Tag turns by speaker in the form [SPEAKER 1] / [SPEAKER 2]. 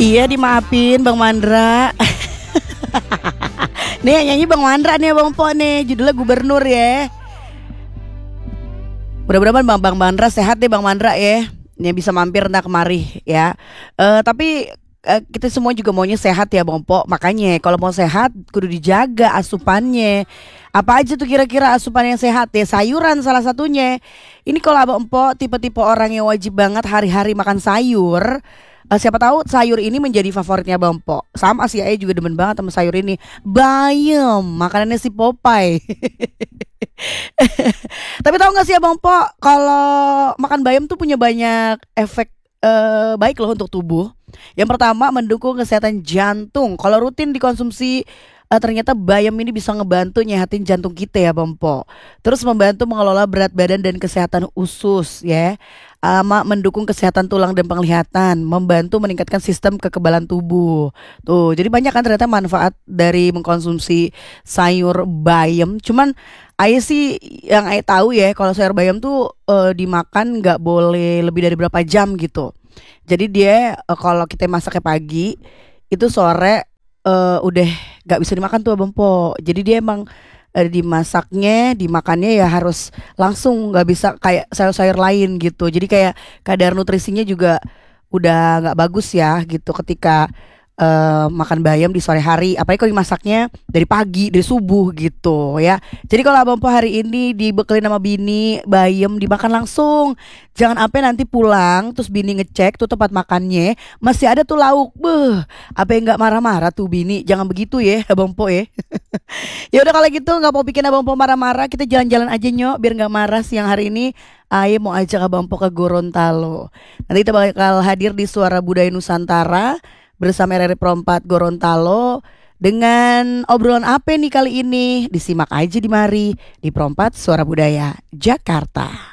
[SPEAKER 1] Iya dimaafin Bang Mandra. Nih yang nyanyi Bang Mandra nih Bang Po nih. Judulnya Gubernur ya. Mudah-mudahan Bang Mandra sehat deh Bang Mandra ya. Nih bisa mampir ntar kemari ya. Tapi kita semua juga maunya sehat ya Bang Po. Makanya kalau mau sehat kudu dijaga asupannya. Apa aja tuh kira-kira asupan yang sehat ya? Sayuran salah satunya. Ini kalau Abang Po tipe-tipe orang yang wajib banget hari-hari makan sayur. Siapa tahu sayur ini menjadi favoritnya Bang Po. Sama sih Ayah juga demen banget sama sayur ini. Bayam, makanannya si Popeye. Tapi tahu nggak sih Abang Po, kalau makan bayam tuh punya banyak efek baik loh untuk tubuh. Yang pertama mendukung kesehatan jantung. Kalau rutin dikonsumsi ternyata bayam ini bisa ngebantu nyehatin jantung kita ya Bang Po. Terus membantu mengelola berat badan dan kesehatan usus ya. Mendukung kesehatan tulang dan penglihatan, membantu meningkatkan sistem kekebalan tubuh. Tuh, jadi banyak kan ternyata manfaat dari mengkonsumsi sayur bayam. Cuman Ayah sih yang Ayah tahu ya, kalau sayur bayam tuh dimakan nggak boleh lebih dari berapa jam gitu. Jadi dia kalau kita masaknya pagi, itu sore udah nggak bisa dimakan tuh Abang Po. Jadi dia emang dimasaknya, dimakannya ya harus langsung, nggak bisa kayak sayur-sayur lain gitu. Jadi kayak kadar nutrisinya juga udah nggak bagus ya gitu ketika makan bayam di sore hari. Apalagi kalau dimasaknya dari pagi, dari subuh gitu ya. Jadi kalau Abang Po hari ini dibekelin sama bini bayam dimakan langsung. Jangan sampai nanti pulang terus bini ngecek tuh tempat makannya masih ada tuh lauk. Beuh, apa yang nggak marah-marah tuh bini? Jangan begitu ya Abang Po ya. Ya udah kalau gitu nggak mau bikin Abang Po marah-marah, kita jalan-jalan aja nyok biar nggak marah siang hari ini. Ayo mau ajak Abang Po ke Gorontalo. Nanti kita bakal hadir di Suara Budaya Nusantara bersama RRI Pro 4 Gorontalo. Dengan obrolan apa nih kali ini? Disimak aja di mari di Pro 4 Suara Budaya Jakarta.